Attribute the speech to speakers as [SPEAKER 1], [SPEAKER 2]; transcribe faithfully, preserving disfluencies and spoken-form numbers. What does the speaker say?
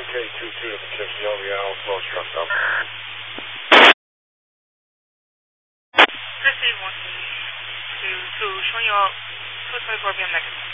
[SPEAKER 1] K two two to Poughkeepsie over, yeah, I'll slow truck up.
[SPEAKER 2] Proceed one two two, showing you two twenty-four P M negative.